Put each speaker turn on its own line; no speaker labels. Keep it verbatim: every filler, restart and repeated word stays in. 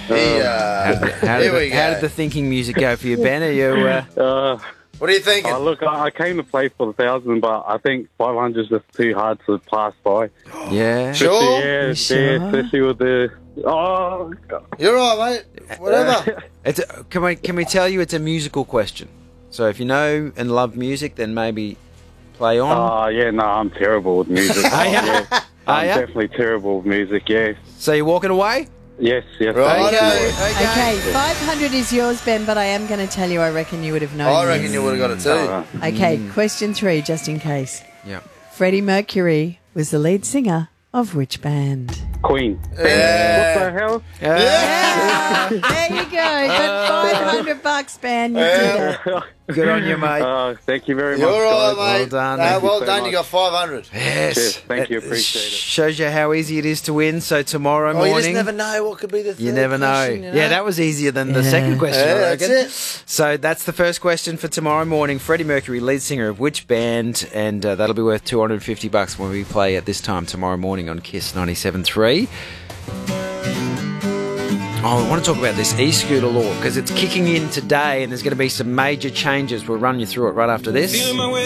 He,
How
uh,
did, how,
here
did
we
the, how
go.
did the thinking music go for you, Ben? Are you? Uh,
Uh,
What are you thinking?
oh, look, I, I came to play for the thousand, but I think five hundred is just too hard to pass by.
yeah.
Sure?
Especially, yeah,
You
yeah,
sure?
especially with the. Oh, God.
You're all right, mate. Whatever.
It's a, can we can we tell you it's a musical question? So if you know and love music, then maybe play on.
Oh, yeah, no, I'm terrible with music.
Are ya?
yeah.
Are
I'm
ya?
definitely terrible with music, yeah.
So you're walking away?
Yes, yes.
Right.
thank you.
Okay.
Okay, five hundred is yours, Ben, but I am going to tell you I reckon you would have known
I reckon
this.
you would have got it too.
Uh,
Okay, question three, just in case.
Yeah.
Freddie Mercury was the lead singer of which band?
Queen.
Yeah.
What the hell?
Yeah, there you go. Got five hundred bucks, Ben. You did it.
Good on you, mate.
Uh, thank you very
You're
much,
all
guys.
right, mate.
Well done.
No,
Thank you
well
so
done.
much.
You got five hundred.
Yes.
Cheers. Thank you.
It
Appreciate it.
Shows you how easy it is to win. So tomorrow
Oh,
morning.
you just never know what could be the third
You never know.
question, you know.
Yeah, that was easier than the
Yeah.
second question.
Yeah,
I
that's
reckon.
it.
So that's the first question for tomorrow morning. Freddie Mercury, lead singer of which band? And uh, that'll be worth two hundred fifty bucks when we play at this time tomorrow morning on Kiss ninety-seven point three. Oh, I want to talk about this e-scooter law because it's kicking in today and there's going to be some major changes. We'll run you through it right after this.